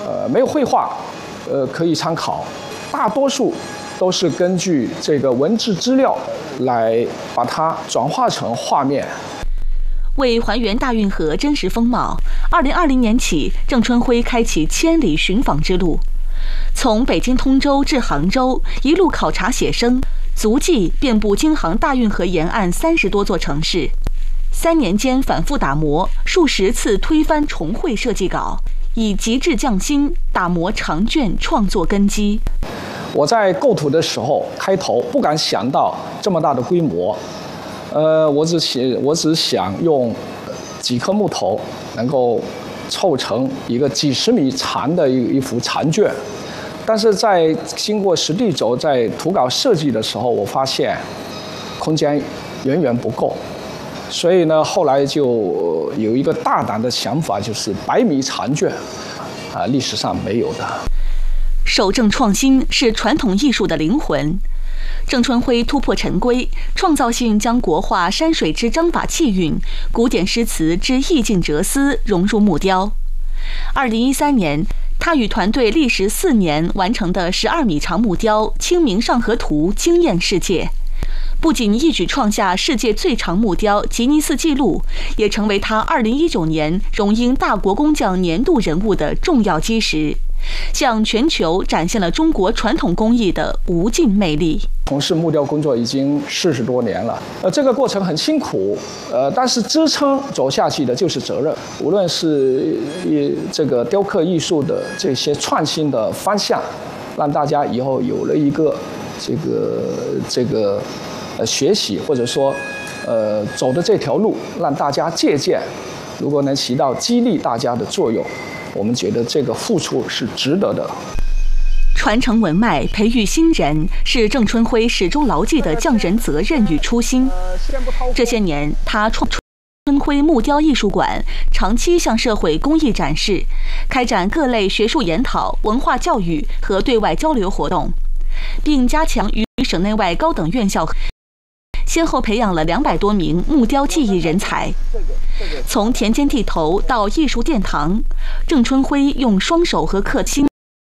没有绘画，可以参考，大多数都是根据这个文字资料来把它转化成画面。 为还原大运河真实风貌，2020年起，郑春辉开启千里寻访之路，从北京通州至杭州，一路考察写生，足迹遍布京杭大运河沿岸30多座城市。3年间反复打磨，数十次推翻重绘设计稿，以极致匠心打磨长卷创作根基。 我在构图的时候，开头不敢想到这么大的规模，我只想用几棵木头能够凑成一个几十米长的一幅长卷，但是在经过实地走，在图稿设计的时候，我发现空间远远不够。所以呢，后来就有一个大胆的想法，就是100米长卷，历史上没有的。 守正创新是传统艺术的灵魂。郑春辉突破陈规，创造性将国画山水之章法气韵、古典诗词之意境哲思融入木雕。2013年，他与团队历时4年完成的12米长木雕《清明上河图》惊艳世界。不仅一举创下世界最长木雕吉尼斯纪录，也成为他2019年荣膺大国工匠年度人物的重要基石，向全球展现了中国传统工艺的无尽魅力。 从事木雕工作已经40多年了，这个过程很辛苦，但是支撑走下去的就是责任。无论是这个雕刻艺术的这些创新的方向，让大家以后有了一个这个学习，或者说走的这条路，让大家借鉴，如果能起到激励大家的作用，我们觉得这个付出是值得的。 传承文脉，培育新人，是郑春辉始终牢记的匠人责任与初心。这些年，他创春辉木雕艺术馆长期向社会公益展示，开展各类学术研讨、文化教育和对外交流活动，并加强与省内外高等院校先后培养了200多名木雕技艺人才。从田间地头到艺术殿堂，郑春辉用双手和刻心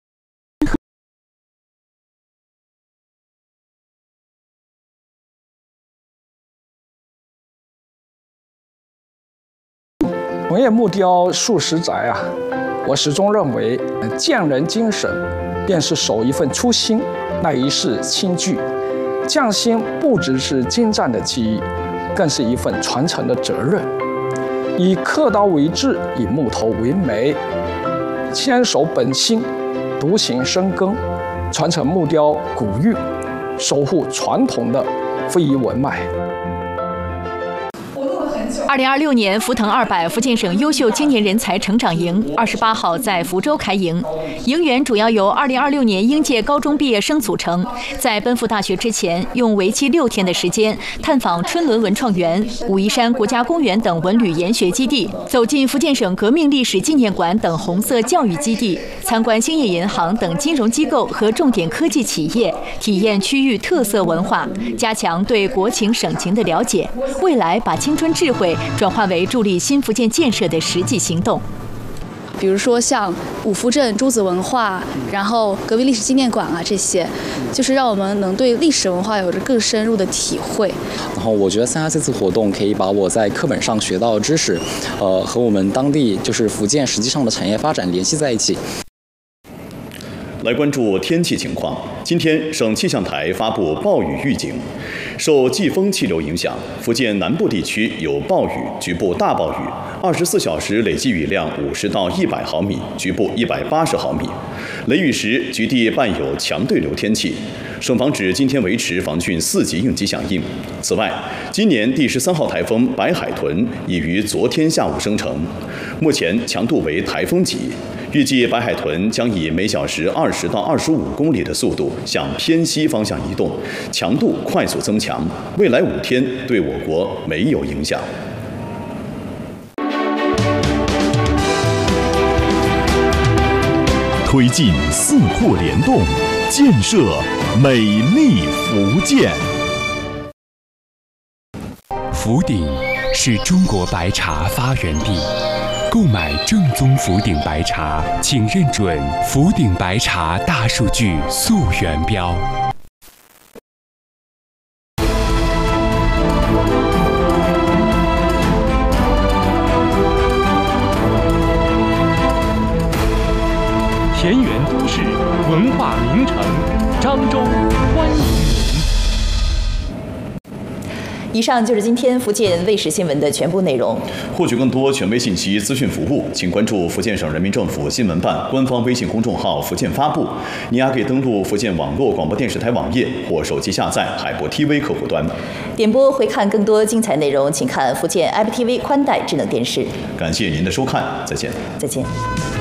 从业木雕数十载啊，我始终认为，匠人精神便是守一份初心，那一世清具。匠心不只是精湛的技艺，更是一份传承的责任。以刻刀为质，以木头为媒，坚守本心，独行深耕，传承木雕古韵，守护传统的非遗文脉。 2026年福腾200福建省优秀青年人才成长营28号在福州开营，营员主要由2026年应届高中毕业生组成，在奔赴大学之前，用为期6天的时间探访春伦文创园、武夷山国家公园等文旅研学基地，走进福建省革命历史纪念馆等红色教育基地，参观兴业银行等金融机构和重点科技企业，体验区域特色文化，加强对国情省情的了解，未来把青春智慧转化为助力新福建建设的实际行动。 比如说像五福镇朱子文化，然后革命历史纪念馆啊，这些就是让我们能对历史文化有着更深入的体会。 然后我觉得参加这次活动可以把我在课本上学到的知识，和我们当地就是福建实际上的产业发展联系在一起。 来关注天气情况。今天，省气象台发布暴雨预警，受季风气流影响，福建南部地区有暴雨，局部大暴雨，24小时累计雨量50到100毫米，局部180毫米。雷雨时，局地伴有强对流天气。省防指今天维持防汛4级应急响应。此外，今年第13号台风白海豚已于昨天下午生成，目前强度为台风级。预计白海豚将以每小时20到25公里的速度向偏西方向移动，强度快速增强，未来5天对我国没有影响。 推进四货联动，建设美丽福建。福鼎是中国白茶发源地， 购买正宗福鼎白茶，请认准福鼎白茶大数据溯源标。 田园都市文化名城，漳州欢迎您。 以上就是今天福建卫视新闻的全部内容。 获取更多权威信息、资讯服务，请关注福建省人民政府新闻办官方微信公众号“福建发布”。您还可以登录福建网络广播电视台网页或手机下载海博 TV 客户端。 点播回看更多精彩内容，请看福建 IPTV 宽带智能电视。 感谢您的收看，再见。 再见。